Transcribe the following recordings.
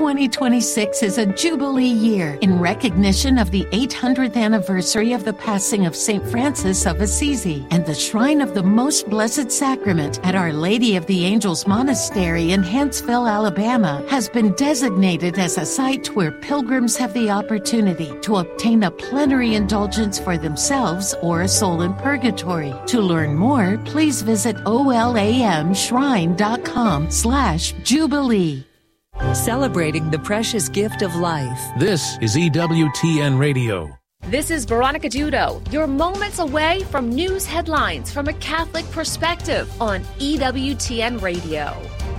2026 is a Jubilee year in recognition of the 800th anniversary of the passing of St. Francis of Assisi, and the Shrine of the Most Blessed Sacrament at Our Lady of the Angels Monastery in Huntsville, Alabama, has been designated as a site where pilgrims have the opportunity to obtain a plenary indulgence for themselves or a soul in purgatory. To learn more, please visit olamshrine.com/Jubilee. Celebrating the precious gift of life. This is EWTN Radio. This is Veronica Dudo, your moments away from news headlines from a Catholic perspective on EWTN Radio.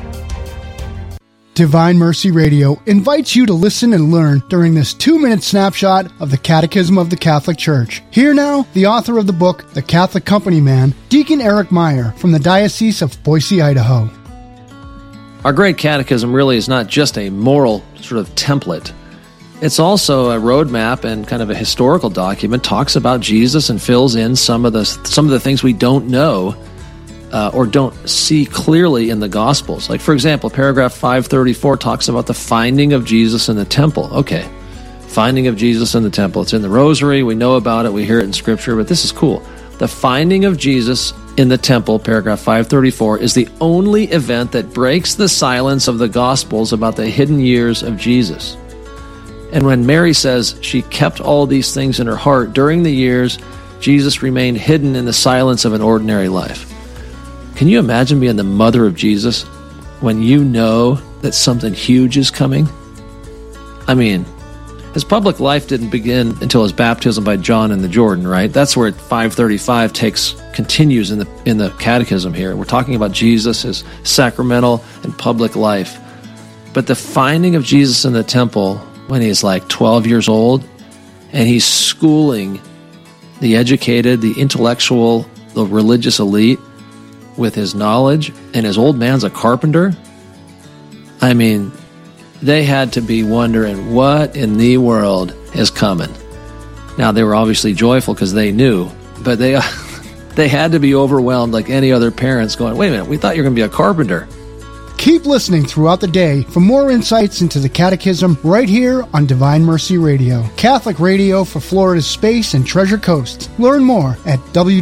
Divine Mercy Radio invites you to listen and learn during this 2-minute snapshot of the Catechism of the Catholic Church. Here now, the author of the book, The Catholic Company Man, Deacon Eric Meyer from the Diocese of Boise, Idaho. Our Great Catechism really is not just a moral sort of template. It's also a roadmap and kind of a historical document, talks about Jesus and fills in some of the things we don't know or don't see clearly in the Gospels. Like, for example, paragraph 534 talks about the finding of Jesus in the temple. Okay, finding of Jesus in the temple. It's in the Rosary. We know about it. We hear it in Scripture, but this is cool. The finding of Jesus in the temple, paragraph 534, is the only event that breaks the silence of the Gospels about the hidden years of Jesus. And when Mary says she kept all these things in her heart, during the years, Jesus remained hidden in the silence of an ordinary life. Can you imagine being the mother of Jesus when you know that something huge is coming? I mean, his public life didn't begin until his baptism by John in the Jordan, right? That's where 535 continues in the Catechism here. We're talking about Jesus, his sacramental and public life. But the finding of Jesus in the temple when he's like 12 years old, and he's schooling the educated, the intellectual, the religious elite with his knowledge, and his old man's a carpenter. I mean, they had to be wondering what in the world is coming. Now, they were obviously joyful because they knew, but they had to be overwhelmed like any other parents going, wait a minute, we thought you were going to be a carpenter. Keep listening throughout the day for more insights into the Catechism right here on Divine Mercy Radio, Catholic radio for Florida's Space and Treasure Coast. Learn more at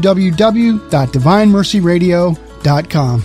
www.divinemercyradio.com.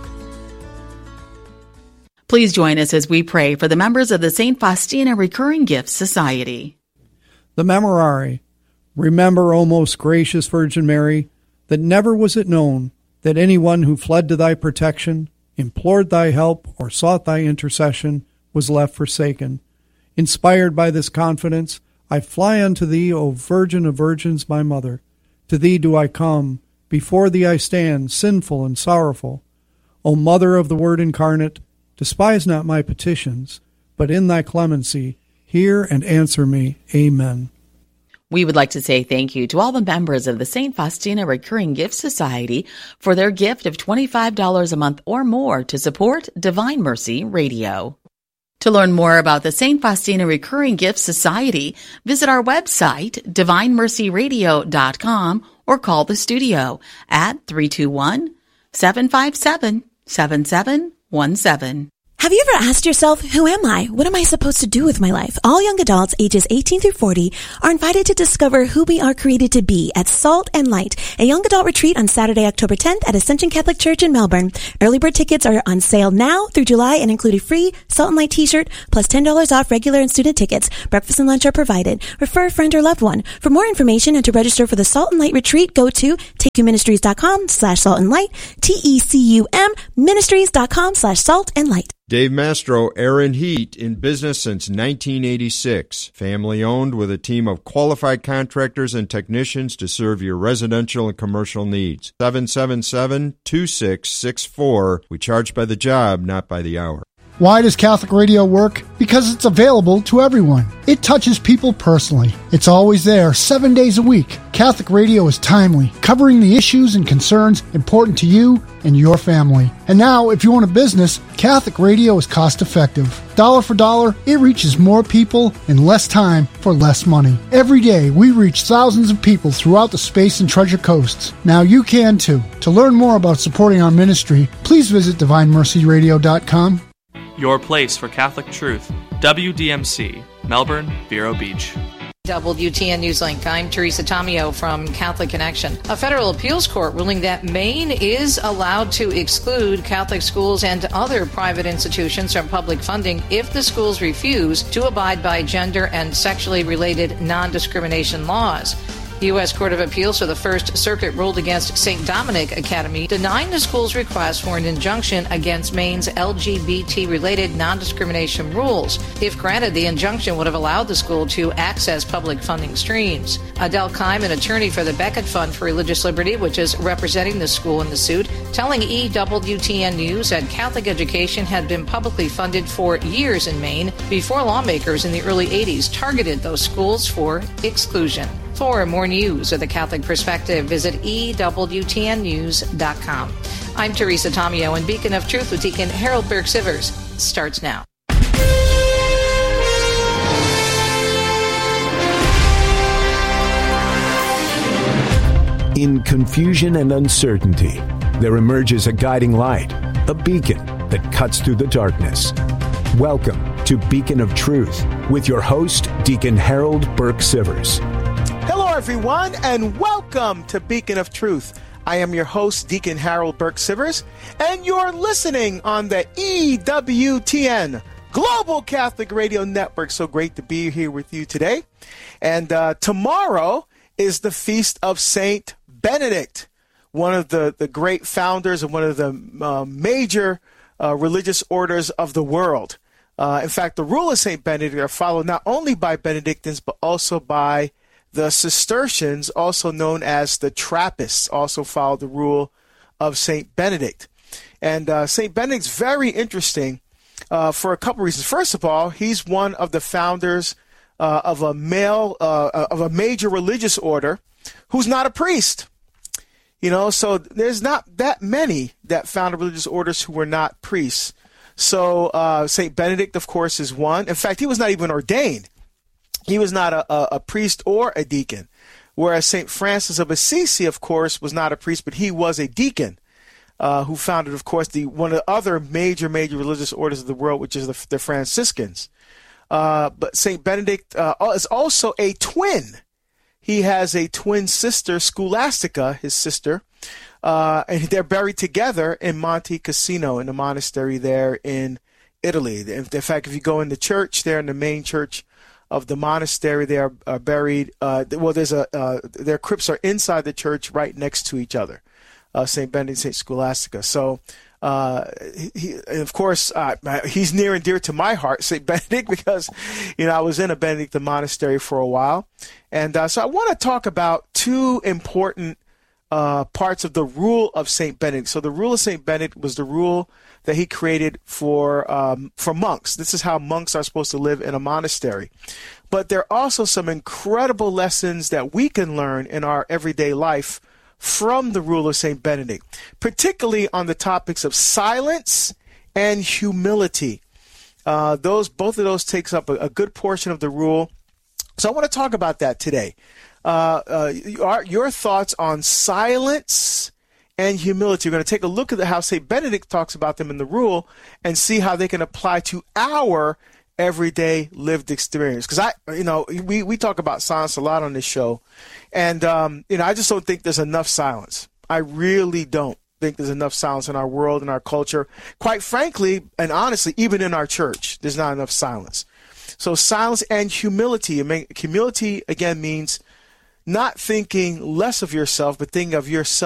Please join us as we pray for the members of the St. Faustina Recurring Gifts Society. The Memorare. Remember, O most gracious Virgin Mary, that never was it known that anyone who fled to thy protection, implored thy help, or sought thy intercession was left forsaken. Inspired by this confidence, I fly unto thee, O Virgin of Virgins, my Mother. To thee do I come, before thee I stand, sinful and sorrowful. O Mother of the Word incarnate, despise not my petitions, but in thy clemency, hear and answer me. Amen. We would like to say thank you to all the members of the St. Faustina Recurring Gift Society for their gift of $25 a month or more to support Divine Mercy Radio. To learn more about the St. Faustina Recurring Gift Society, visit our website, divinemercyradio.com, or call the studio at 321-757-7717. Have you ever asked yourself, who am I? What am I supposed to do with my life? All young adults ages 18 through 40 are invited to discover who we are created to be at Salt and Light, a young adult retreat on Saturday, October 10th at Ascension Catholic Church in Melbourne. Early bird tickets are on sale now through July and include a free Salt and Light t-shirt plus $10 off regular and student tickets. Breakfast and lunch are provided. Refer a friend or loved one. For more information and to register for the Salt and Light retreat, go to takeyouministries.com/saltandlight, TECUM ministries.com/saltandlight. Dave Mastro, Aaron Heat, in business since 1986. Family owned with a team of qualified contractors and technicians to serve your residential and commercial needs. 777-2664. We charge by the job, not by the hour. Why does Catholic radio work? Because it's available to everyone. It touches people personally. It's always there, 7 days a week. Catholic radio is timely, covering the issues and concerns important to you and your family. And now, if you own a business, Catholic radio is cost-effective. Dollar for dollar, it reaches more people in less time for less money. Every day, we reach thousands of people throughout the Space and Treasure Coasts. Now you can too. To learn more about supporting our ministry, please visit DivineMercyRadio.com. Your place for Catholic truth, WDMC, Melbourne, Vero Beach. WTN Newslink. I'm Teresa Tomeo from Catholic Connection. A federal appeals court ruling that Maine is allowed to exclude Catholic schools and other private institutions from public funding if the schools refuse to abide by gender and sexually related non-discrimination laws. The U.S. Court of Appeals for the First Circuit ruled against St. Dominic Academy, denying the school's request for an injunction against Maine's LGBT-related non-discrimination rules. If granted, the injunction would have allowed the school to access public funding streams. Adele Keim, an attorney for the Becket Fund for Religious Liberty, which is representing the school in the suit, telling EWTN News that Catholic education had been publicly funded for years in Maine before lawmakers in the early 80s targeted those schools for exclusion. For more news of the Catholic Perspective, visit EWTNnews.com. I'm Teresa Tomeo, and Beacon of Truth with Deacon Harold Burke-Sivers starts now. In confusion and uncertainty, there emerges a guiding light, a beacon that cuts through the darkness. Welcome to Beacon of Truth with your host, Deacon Harold Burke-Sivers. Hello, everyone, and welcome to Beacon of Truth. I am your host, Deacon Harold Burke-Sivers, and you're listening on the EWTN Global Catholic Radio Network. So great to be here with you today. And tomorrow is the Feast of Saint Benedict, one of the great founders of one of the major religious orders of the world. In fact, the rule of Saint Benedict are followed not only by Benedictines, but also by the Cistercians, also known as the Trappists, also follow the rule of Saint Benedict. And Saint Benedict's very interesting for a couple reasons. First of all, he's one of the founders of a major religious order who's not a priest. You know, so there's not that many that founded religious orders who were not priests. So Saint Benedict, of course, is one. In fact, he was not even ordained. He was not a priest or a deacon, whereas St. Francis of Assisi, of course, was not a priest, but he was a deacon who founded, of course, one of the other major religious orders of the world, which is the Franciscans. But St. Benedict is also a twin. He has a twin sister, Scholastica, his sister, and they're buried together in Monte Cassino, in the monastery there in Italy. In fact, if you go in the church there, in the main church of the monastery, they are buried. Their crypts are inside the church, right next to each other. Saint Benedict, Saint Scholastica. So, of course, he's near and dear to my heart, Saint Benedict, because I was in a Benedictine monastery for a while, and so I want to talk about two important parts of the rule of Saint Benedict. So the rule of Saint Benedict was the rule that he created for monks. This is how monks are supposed to live in a monastery. But there are also some incredible lessons that we can learn in our everyday life from the rule of Saint Benedict, particularly on the topics of silence and humility. Both of those takes up a good portion of the rule. So I want to talk about that today. Your thoughts on silence and humility. We're going to take a look at how St. Benedict talks about them in the rule and see how they can apply to our everyday lived experience. Because we talk about silence a lot on this show, and I just don't think there's enough silence. I really don't think there's enough silence in our world, in our culture. Quite frankly, and honestly, even in our church, there's not enough silence. So silence and humility. Humility, again, means not thinking less of yourself, but thinking of yourself